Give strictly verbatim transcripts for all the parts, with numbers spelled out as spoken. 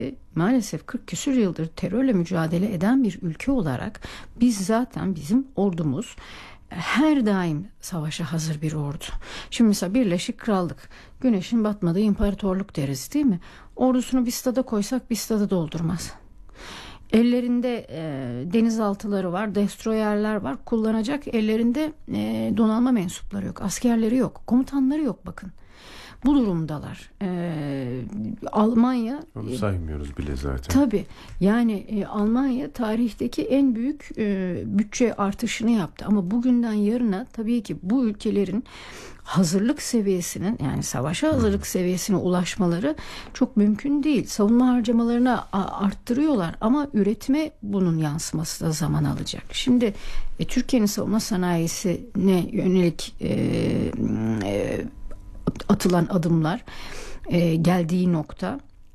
Maalesef kırk küsur yıldır terörle mücadele eden bir ülke olarak biz zaten bizim ordumuz her daim savaşa hazır bir ordu. Şimdi mesela Birleşik Krallık, güneşin batmadığı imparatorluk deriz değil mi? Ordusunu bir stada koysak bir stadı doldurmaz. Ellerinde e, denizaltıları var, destroyerler var, kullanacak. Ellerinde e, donanma mensupları yok, askerleri yok, komutanları yok bakın. Bu durumdalar. Ee, Almanya... Onu saymıyoruz bile zaten. Tabii. Yani e, Almanya tarihteki en büyük e, bütçe artışını yaptı. Ama bugünden yarına tabii ki bu ülkelerin hazırlık seviyesinin, yani savaşa hazırlık seviyesine ulaşmaları çok mümkün değil. Savunma harcamalarını arttırıyorlar ama üretime bunun yansıması da zaman alacak. Şimdi e, Türkiye'nin savunma sanayisine yönelik e, e, atılan adımlar, e, geldiği nokta,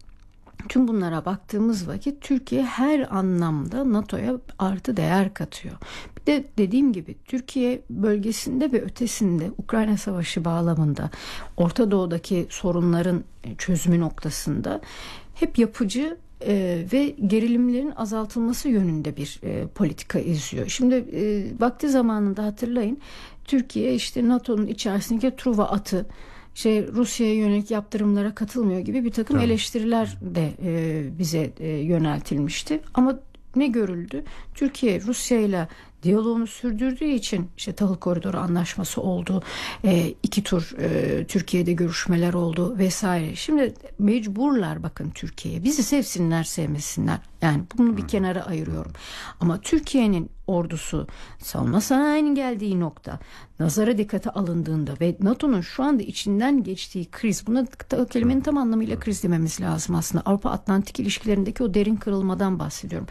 tüm bunlara baktığımız vakit Türkiye her anlamda NATO'ya artı değer katıyor. Bir de dediğim gibi Türkiye bölgesinde ve ötesinde Ukrayna Savaşı bağlamında, Orta Doğu'daki sorunların çözümü noktasında hep yapıcı e, ve gerilimlerin azaltılması yönünde bir e, politika izliyor. Şimdi e, vakti zamanında hatırlayın, Türkiye işte NATO'nun içerisindeki Truva atı, şey Rusya'ya yönelik yaptırımlara katılmıyor gibi bir takım tamam. eleştiriler de e, bize e, yöneltilmişti. Ama ne görüldü? Türkiye Rusya ile diyaloğunu sürdürdüğü için işte Tahıl Koridoru Anlaşması oldu. E, iki tur e, Türkiye'de görüşmeler oldu vesaire. Şimdi mecburlar bakın Türkiye'ye. Bizi sevsinler sevmesinler. Yani bunu bir kenara ayırıyorum. Ama Türkiye'nin ordusu, savunma sanayinin geldiği nokta, nazara dikkate alındığında ve NATO'nun şu anda içinden geçtiği kriz, buna kelimenin tam anlamıyla kriz dememiz lazım aslında. Avrupa-Atlantik ilişkilerindeki o derin kırılmadan bahsediyorum.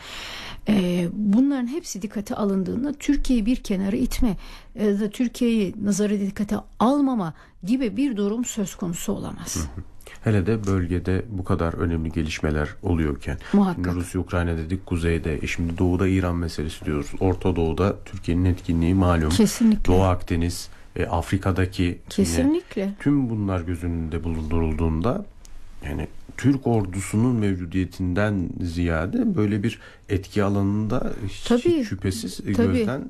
Ee, bunların hepsi dikkate alındığında Türkiye'yi bir kenara itme, ya da Türkiye'yi nazara dikkate almama gibi bir durum söz konusu olamaz. Hı hı. Hele de bölgede bu kadar önemli gelişmeler oluyorken. Muhakkak. Şimdi Rusya, Ukrayna dedik, kuzeyde. E şimdi doğuda İran meselesi diyoruz. Orta Doğu'da Türkiye'nin etkinliği malum. Kesinlikle. Doğu Akdeniz, e, Afrika'daki. Kesinlikle. Yine, tüm bunlar göz önünde bulundurulduğunda yani Türk ordusunun mevcudiyetinden ziyade böyle bir etki alanında hiç, tabii, hiç şüphesiz tabii, gözden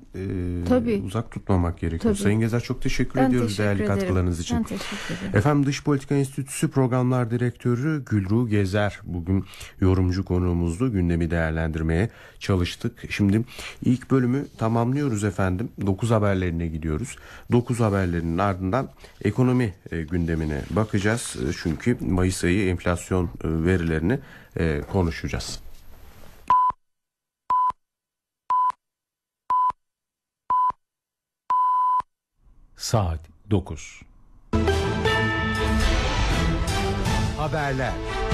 e, uzak tutmamak gerekiyor. Tabii. Sayın Gezer, çok teşekkür ben ediyoruz teşekkür değerli ederim. katkılarınız için. Ben teşekkür ederim. Efendim, Dış Politika Enstitüsü Programlar Direktörü Gülruh Gezer bugün yorumcu konuğumuzdu. Gündemi değerlendirmeye çalıştık. Şimdi ilk bölümü tamamlıyoruz efendim. dokuz haberlerine gidiyoruz. dokuz haberlerinin ardından ekonomi e, gündemine bakacağız. E, çünkü Mayıs ayı enflasyon e, verilerini e, konuşacağız. Saat dokuz. Haberler.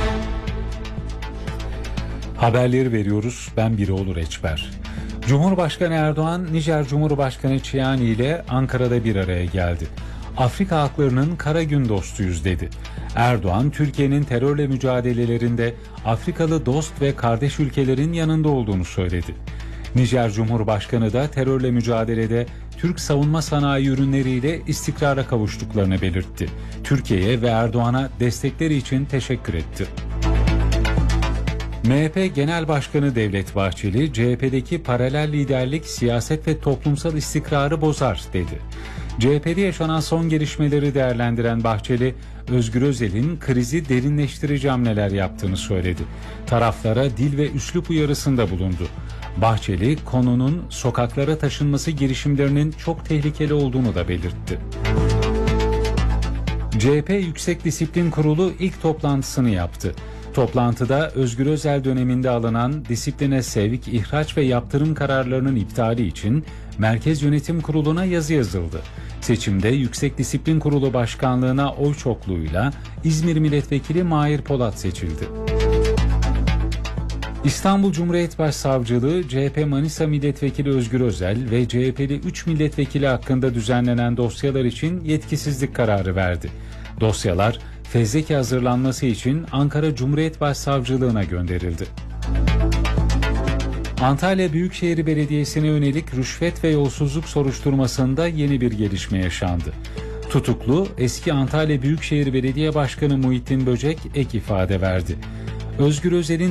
Haberleri veriyoruz. Ben Biroğlu Reçber. Cumhurbaşkanı Erdoğan, Nijer Cumhurbaşkanı Çiyani ile Ankara'da bir araya geldi. Afrika halklarının kara gün dostuyuz dedi. Erdoğan, Türkiye'nin terörle mücadelelerinde Afrikalı dost ve kardeş ülkelerin yanında olduğunu söyledi. Nijer Cumhurbaşkanı da terörle mücadelede Türk savunma sanayi ürünleriyle istikrara kavuştuklarını belirtti. Türkiye'ye ve Erdoğan'a destekleri için teşekkür etti. M H P Genel Başkanı Devlet Bahçeli, C H P'deki paralel liderlik siyaset ve toplumsal istikrarı bozar dedi. C H P'de yaşanan son gelişmeleri değerlendiren Bahçeli, Özgür Özel'in krizi derinleştirici hamleler yaptığını söyledi. Taraflara dil ve üslup uyarısında bulundu. Bahçeli, konunun sokaklara taşınması girişimlerinin çok tehlikeli olduğunu da belirtti. C H P Yüksek Disiplin Kurulu ilk toplantısını yaptı. Toplantıda Özgür Özel döneminde alınan disipline sevk, ihraç ve yaptırım kararlarının iptali için Merkez Yönetim Kurulu'na yazı yazıldı. Seçimde Yüksek Disiplin Kurulu Başkanlığı'na oy çokluğuyla İzmir Milletvekili Mahir Polat seçildi. İstanbul Cumhuriyet Başsavcılığı, C H P Manisa Milletvekili Özgür Özel ve C H P'li üç milletvekili hakkında düzenlenen dosyalar için yetkisizlik kararı verdi. Dosyalar fezleke hazırlanması için Ankara Cumhuriyet Başsavcılığına gönderildi. Antalya Büyükşehir Belediyesi'ne yönelik rüşvet ve yolsuzluk soruşturmasında yeni bir gelişme yaşandı. Tutuklu, eski Antalya Büyükşehir Belediye Başkanı Muhittin Böcek ek ifade verdi. Özgür Özel'in